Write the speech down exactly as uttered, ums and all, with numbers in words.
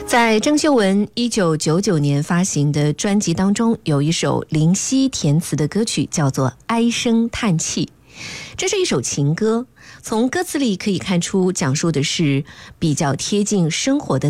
在郑秀文一九九九年发行的专辑当中，有一首林夕填词的歌曲，叫做《唉声叹气》。这是一首情歌，从歌词里可以看出，讲述的是比较贴近生活的